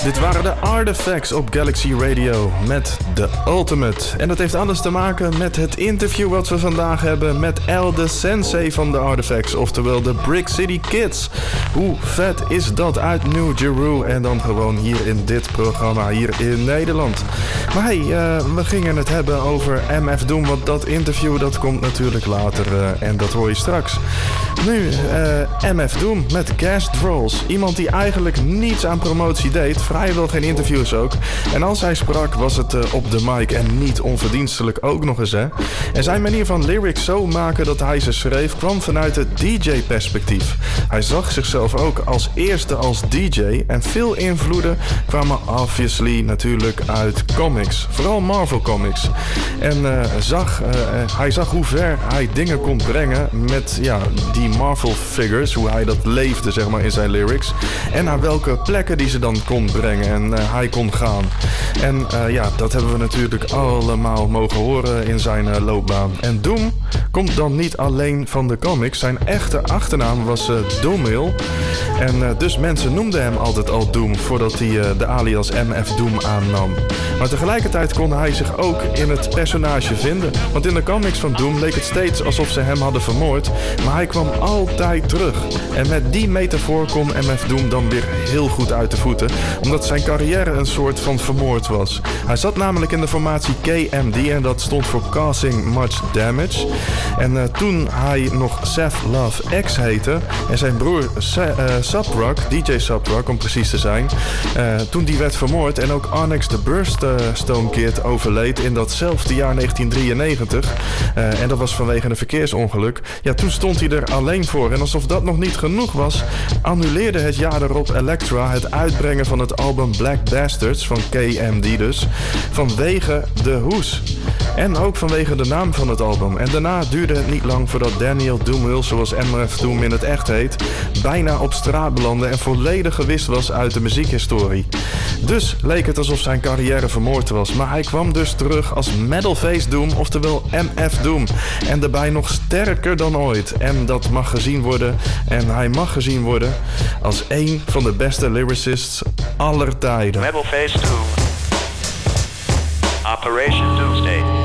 Dit waren de Artifacts op Galaxy Radio met The Ultimate. En dat heeft alles te maken met het interview wat we vandaag hebben met El de Sensei van de Artifacts, oftewel de Brick City Kids. Hoe vet is dat uit New Jeru en dan gewoon hier in dit programma hier in Nederland. Maar hey, we gingen het hebben over MF Doom, want dat interview dat komt natuurlijk later en dat hoor je straks. Nu MF Doom met Guest Roles. Iemand die eigenlijk niets aan promotie deed, vrijwel geen interviews ook. En als hij sprak was het op de mic en niet onverdienstelijk ook nog eens, hè. En zijn manier van lyrics zo maken dat hij ze schreef kwam vanuit het DJ-perspectief. Hij zag zichzelf ook als eerste als DJ en veel invloeden kwamen obviously natuurlijk uit comics. Vooral Marvel comics. En hij zag hoe ver hij dingen kon brengen met die Marvel figures, hoe hij dat leefde zeg maar in zijn lyrics. En naar welke plekken die ze dan kon brengen en hij kon gaan. En dat hebben we natuurlijk allemaal mogen horen in zijn loopbaan. En Doom komt dan niet alleen van de comics. Zijn echte achternaam was Doomil. En dus mensen noemden hem altijd al Doom voordat hij de alias MF Doom aannam. Maar tegelijkertijd kon hij zich ook in het personage vinden. Want in de comics van Doom leek het steeds alsof ze hem hadden vermoord. Maar hij kwam altijd terug. En met die metafoor kon MF Doom dan weer heel goed uit de voeten. Omdat zijn carrière een soort van vermoord was. Hij zat namelijk in de formatie KMD en dat stond voor Causing Much Damage. En toen hij nog Seth Love X heette en zijn broer Subrock, DJ Subrock om precies te zijn, toen die werd vermoord en ook Onyx the Burststone Kid overleed in datzelfde jaar 1993 en dat was vanwege een verkeersongeluk. Ja, toen stond hij er alleen voor en alsof dat nog niet genoeg was, annuleerde het jaar erop Elektra het uitbrengen van het album Black Bastards van KMD dus, vanwege de hoes. En ook vanwege de naam van het album. En daarna duurde het niet lang voordat Daniel Doomil, zoals MF Doom in het echt heet, bijna op straat belandde en volledig gewist was uit de muziekhistorie. Dus leek het alsof zijn carrière vermoord was. Maar hij kwam dus terug als Metalface Doom, oftewel MF Doom. En daarbij nog sterker dan ooit. En dat mag gezien worden, en hij mag gezien worden, als één van de beste lyricists aller tijden. Metalface Doom. Operation Doomsday.